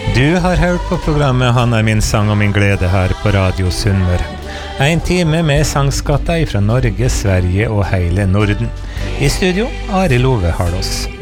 Du har hørt på programmet «Han min sang og min glede» her på Radio Sunnmøre. En time med sangskatter fra Norge, Sverige og hele Norden. I studio, Ari Love Harlås.